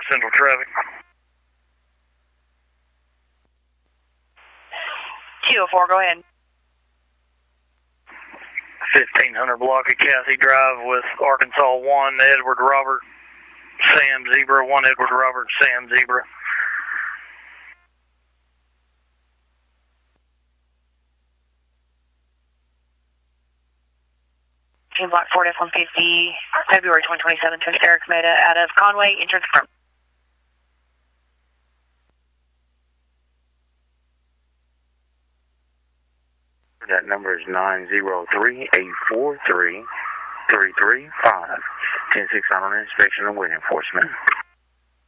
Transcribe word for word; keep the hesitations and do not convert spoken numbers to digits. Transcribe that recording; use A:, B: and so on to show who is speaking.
A: Central traffic.
B: two oh four, go ahead.
A: fifteen hundred block of Cassie Drive with Arkansas one, Edward Robert, Sam Zebra, one Edward Robert, Sam Zebra.
B: Team Block Ford F one fifty, February twenty twenty-seven, Twin Eric Meta out of Conway, entrance front.
C: That number is nine zero three, eight four three, three three five. ten six on inspection and wind enforcement.